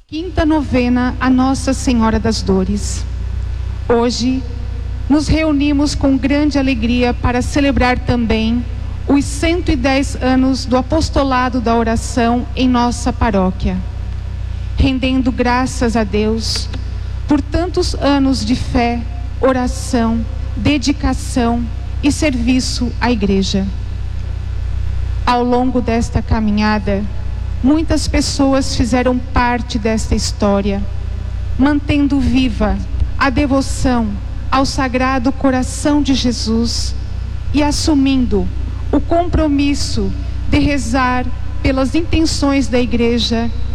Quinta novena a Nossa Senhora das Dores. Hoje, nos reunimos com grande alegria para celebrar também os 110 anos do apostolado da oração em nossa paróquia, rendendo graças a Deus por tantos anos de fé, oração, dedicação e serviço à Igreja. Ao longo desta caminhada, muitas pessoas fizeram parte desta história, mantendo viva a devoção ao Sagrado Coração de Jesus e assumindo o compromisso de rezar pelas intenções da Igreja